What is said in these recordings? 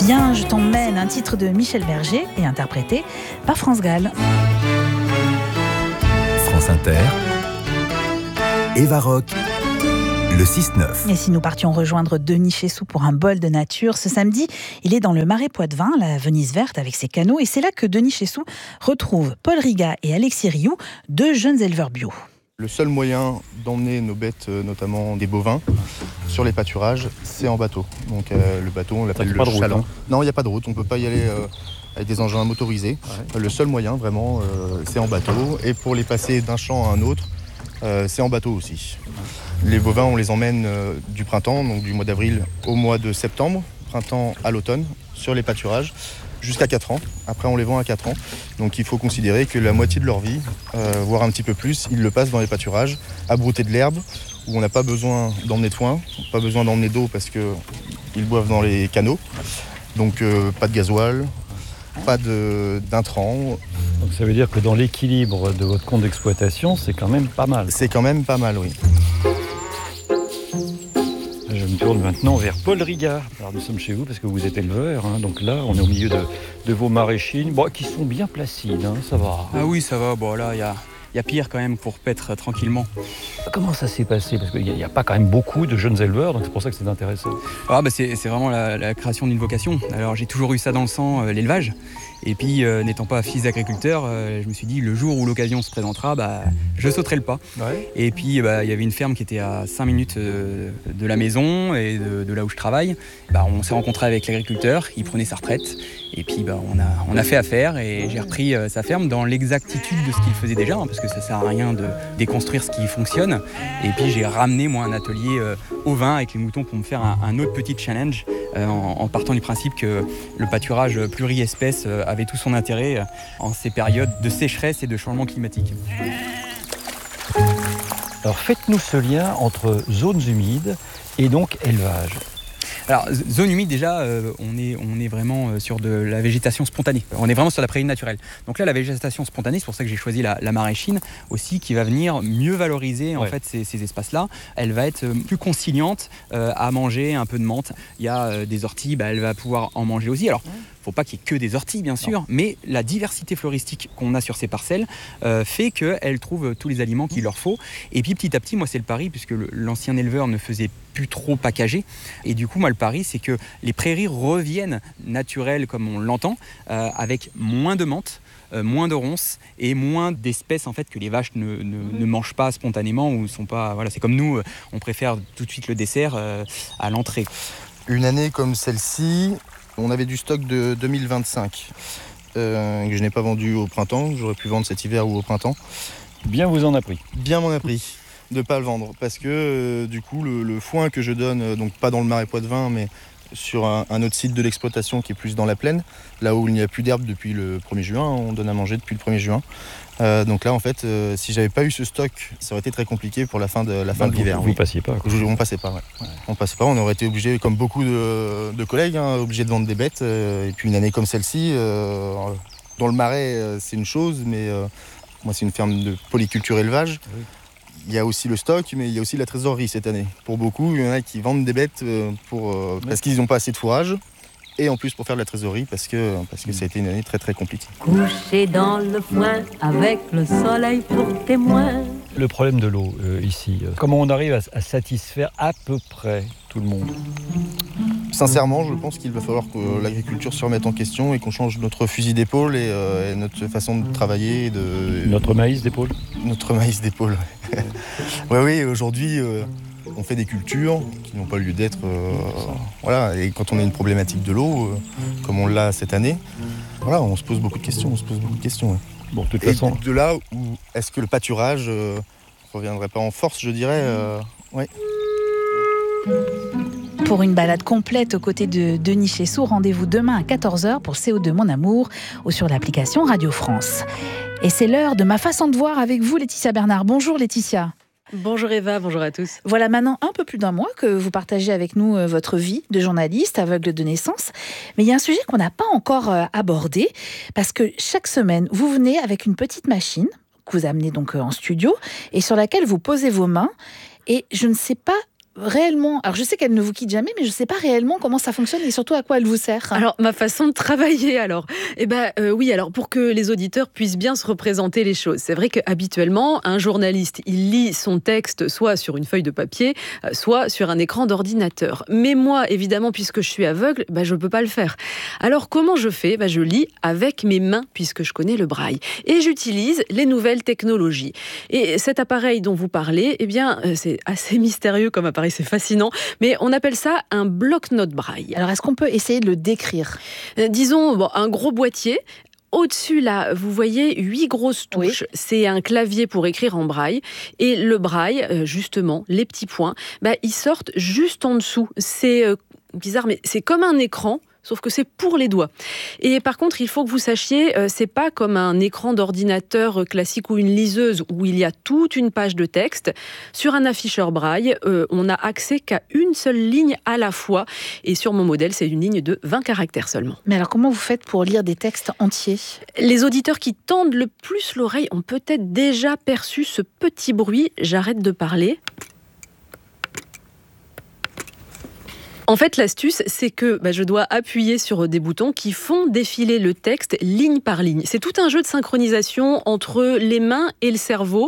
Viens, je t'emmène, un titre de Michel Berger et interprété par France Gall. France Inter, Eva Rock, le 6-9. Et si nous partions rejoindre Denis Chessou pour un bol de nature, ce samedi, il est dans le Marais Poitevin, la Venise verte avec ses canaux, et c'est là que Denis Chessou retrouve Paul Riga et Alexis Rioux, deux jeunes éleveurs bio. Le seul moyen d'emmener nos bêtes, notamment des bovins, sur les pâturages, c'est en bateau. Donc le bateau, on l'appelle le chaland. Hein. Non, il n'y a pas de route, on ne peut pas y aller avec des engins motorisés. Ouais. Le seul moyen, vraiment, c'est en bateau. Et pour les passer d'un champ à un autre, c'est en bateau aussi. Les bovins, on les emmène du printemps, donc du mois d'avril au mois de septembre, printemps à l'automne, sur les pâturages, jusqu'à 4 ans. Après, on les vend à 4 ans. Donc il faut considérer que la moitié de leur vie, voire un petit peu plus, ils le passent dans les pâturages, à brouter de l'herbe, où on n'a pas besoin d'emmener de foin, pas besoin d'emmener d'eau parce qu'ils boivent dans les canaux. Donc pas de gasoil, pas d'intrants. Donc ça veut dire que dans l'équilibre de votre compte d'exploitation, c'est quand même pas mal. C'est quand même pas mal, oui. Je me tourne maintenant vers Paul Riga. Alors nous sommes chez vous parce que vous êtes éleveur, hein. Donc là on est au milieu de vos maraîchines, qui sont bien placides, hein. Ça va. Ah oui, ça va. Bon là, il y a pire quand même pour paître tranquillement. Comment ça s'est passé? Parce qu'il n'y a pas quand même beaucoup de jeunes éleveurs, donc c'est pour ça que c'est intéressant. C'est vraiment la création d'une vocation. Alors j'ai toujours eu ça dans le sang, l'élevage. Et puis n'étant pas fils d'agriculteur, je me suis dit le jour où l'occasion se présentera, je sauterai le pas. Ouais. Et puis il y avait une ferme qui était à 5 minutes de la maison et de là où je travaille. On s'est rencontré avec l'agriculteur, il prenait sa retraite. Et puis on a fait affaire et j'ai repris sa ferme dans l'exactitude de ce qu'il faisait déjà, parce que ça sert à rien de déconstruire ce qui fonctionne. Et puis j'ai ramené moi un atelier au vin avec les moutons pour me faire un autre petit challenge en partant du principe que le pâturage pluriespèce avait tout son intérêt en ces périodes de sécheresse et de changement climatique. Alors faites-nous ce lien entre zones humides et donc élevage. Alors, zone humide, déjà, on est vraiment sur de la végétation spontanée. On est vraiment sur la prairie naturelle. Donc là, la végétation spontanée, c'est pour ça que j'ai choisi la maraîchine aussi, qui va venir mieux valoriser en fait ces espaces-là. Elle va être plus conciliante à manger un peu de menthe. Il y a des orties, elle va pouvoir en manger aussi. Alors, faut pas qu'il y ait que des orties, bien sûr, mais la diversité floristique qu'on a sur ces parcelles fait qu'elles trouvent tous les aliments qu'il leur faut. Et puis petit à petit, moi c'est le pari, puisque l'ancien éleveur ne faisait plus trop packager. Et du coup, moi le pari, c'est que les prairies reviennent naturelles comme on l'entend, avec moins de menthe, moins de ronces et moins d'espèces en fait que les vaches ne mangent pas spontanément ou sont pas. Voilà, c'est comme nous, on préfère tout de suite le dessert à l'entrée. Une année comme celle-ci, on avait du stock de 2025 que je n'ai pas vendu au printemps. J'aurais pu vendre cet hiver ou au printemps. Bien vous en a pris. Bien m'en a pris de ne pas le vendre. Parce que du coup, le foin que je donne, donc pas dans le Marais Poitevin, mais sur un autre site de l'exploitation qui est plus dans la plaine, là où il n'y a plus d'herbe depuis le 1er juin, on donne à manger depuis le 1er juin. Donc là, en fait, si j'avais pas eu ce stock, ça aurait été très compliqué pour la fin de l'hiver. Vous passiez pas. On passait pas, ouais. On passait pas. On aurait été obligé, comme beaucoup de collègues, obligé de vendre des bêtes. Et puis une année comme celle-ci, dans le Marais, c'est une chose, mais moi, c'est une ferme de polyculture élevage. Oui. Il y a aussi le stock, mais il y a aussi la trésorerie cette année. Pour beaucoup, il y en a qui vendent des bêtes parce qu'ils n'ont pas assez de fourrage. Et en plus pour faire de la trésorerie parce que ça a été une année très très compliquée. Couché dans le foin avec le soleil pour témoin. Le problème de l'eau ici, comment on arrive à satisfaire à peu près tout le monde? Sincèrement, je pense qu'il va falloir que l'agriculture se remette en question et qu'on change notre fusil d'épaule et notre façon de travailler. Notre maïs d'épaule? Notre maïs d'épaule, oui, aujourd'hui... on fait des cultures qui n'ont pas lieu d'être. Voilà. Et quand on a une problématique de l'eau, comme on l'a cette année, voilà, on se pose beaucoup de questions. Ouais. Bon, de toute façon. De là où est-ce que le pâturage reviendrait pas en force, je dirais. Ouais. Pour une balade complète aux côtés de Denis Chessou, rendez-vous demain à 14h pour CO2 Mon Amour ou sur l'application Radio France. Et c'est l'heure de ma façon de voir avec vous, Laetitia Bernard. Bonjour Laetitia. Bonjour Eva, bonjour à tous. Voilà maintenant un peu plus d'1 mois que vous partagez avec nous votre vie de journaliste aveugle de naissance. Mais il y a un sujet qu'on n'a pas encore abordé, parce que chaque semaine, vous venez avec une petite machine que vous amenez donc en studio et sur laquelle vous posez vos mains. Et je ne sais pas réellement, alors je sais qu'elle ne vous quitte jamais, mais je ne sais pas réellement comment ça fonctionne et surtout à quoi elle vous sert. Alors, ma façon de travailler, oui, alors pour que les auditeurs puissent bien se représenter les choses. C'est vrai qu'habituellement, un journaliste, il lit son texte soit sur une feuille de papier, soit sur un écran d'ordinateur. Mais moi, évidemment, puisque je suis aveugle, je ne peux pas le faire. Alors, comment je fais ? Je lis avec mes mains, puisque je connais le braille. Et j'utilise les nouvelles technologies. Et cet appareil dont vous parlez, c'est assez mystérieux comme appareil, c'est fascinant, mais on appelle ça un bloc-notes braille. Alors, est-ce qu'on peut essayer de le décrire ? Disons, un gros boîtier. Au-dessus, là, vous voyez 8 grosses touches. Oui. C'est un clavier pour écrire en braille. Et le braille, justement, les petits points, ils sortent juste en dessous. C'est bizarre, mais c'est comme un écran, sauf que c'est pour les doigts. Et par contre, il faut que vous sachiez, c'est pas comme un écran d'ordinateur classique ou une liseuse où il y a toute une page de texte. Sur un afficheur braille, on n'a accès qu'à une seule ligne à la fois. Et sur mon modèle, c'est une ligne de 20 caractères seulement. Mais alors, comment vous faites pour lire des textes entiers ? Les auditeurs qui tendent le plus l'oreille ont peut-être déjà perçu ce petit bruit. J'arrête de parler. En fait, l'astuce, c'est que je dois appuyer sur des boutons qui font défiler le texte ligne par ligne. C'est tout un jeu de synchronisation entre les mains et le cerveau.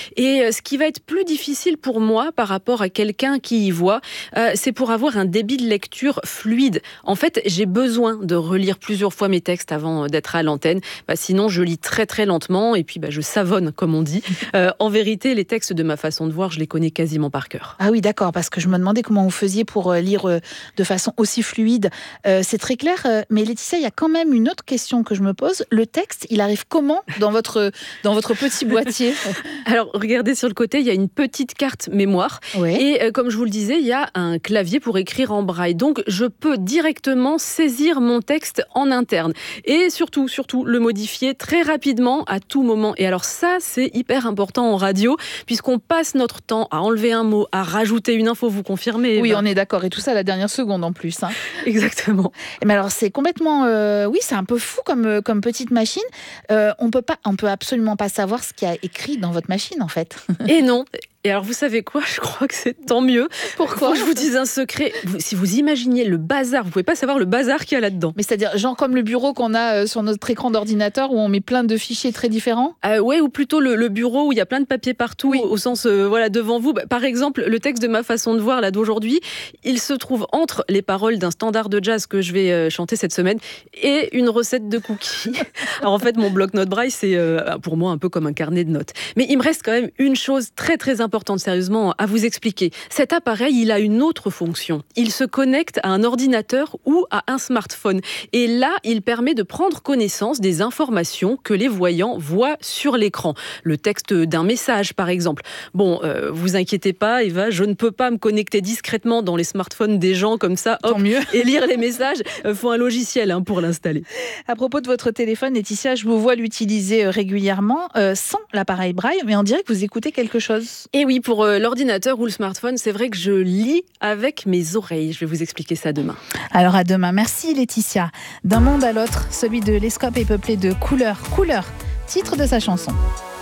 Et ce qui va être plus difficile pour moi par rapport à quelqu'un qui y voit, c'est pour avoir un débit de lecture fluide. En fait, j'ai besoin de relire plusieurs fois mes textes avant d'être à l'antenne. Sinon, je lis très très lentement et puis je savonne, comme on dit. En vérité, les textes de ma façon de voir, je les connais quasiment par cœur. Ah oui, d'accord, parce que je me demandais comment vous faisiez pour lire de façon aussi fluide. C'est très clair, mais Laetitia, il y a quand même une autre question que je me pose. Le texte, il arrive comment dans votre petit boîtier ? Alors, regardez sur le côté, il y a une petite carte mémoire. Oui. Et comme je vous le disais, il y a un clavier pour écrire en braille. Donc, je peux directement saisir mon texte en interne. Et surtout, le modifier très rapidement à tout moment. Et alors ça, c'est hyper important en radio, puisqu'on passe notre temps à enlever un mot, à rajouter une info, vous confirmez ? Oui, on est d'accord. Et tout ça à la dernière seconde en plus. Hein. Exactement. Mais alors, c'est complètement... oui, c'est un peu fou comme petite machine. On peut absolument pas savoir ce qu'il y a écrit dans votre machine, en fait. Et non. Et alors, vous savez quoi ? Je crois que c'est tant mieux. Pourquoi ? Je vous dis un secret. Si vous imaginiez le bazar, vous pouvez pas savoir le bazar qu'il y a là-dedans. Mais c'est-à-dire, genre comme le bureau qu'on a sur notre écran d'ordinateur où on met plein de fichiers très différents ? Ouais, ou plutôt le bureau où il y a plein de papiers partout, oui. Au sens, devant vous. Par exemple, le texte de ma façon de voir là d'aujourd'hui, il se trouve entre les paroles d'un standard de jazz que je vais chanter cette semaine et une recette de cookies. Alors en fait, mon bloc-notes braille, c'est pour moi un peu comme un carnet de notes. Mais il me reste quand même une chose très très importante, sérieusement, à vous expliquer. Cet appareil, il a une autre fonction. Il se connecte à un ordinateur ou à un smartphone. Et là, il permet de prendre connaissance des informations que les voyants voient sur l'écran. Le texte d'un message, par exemple. Bon, vous inquiétez pas, Eva, je ne peux pas me connecter discrètement dans les smartphones des gens comme ça, hop, et lire les messages. Faut un logiciel pour l'installer. À propos de votre téléphone, Laetitia, je vous vois l'utiliser régulièrement sans l'appareil braille, mais on dirait que vous écoutez quelque chose. Et oui, pour l'ordinateur ou le smartphone, c'est vrai que je lis avec mes oreilles. Je vais vous expliquer ça demain. Alors à demain. Merci Laetitia. D'un monde à l'autre, celui de Lescope est peuplé de couleurs. Couleurs, titre de sa chanson.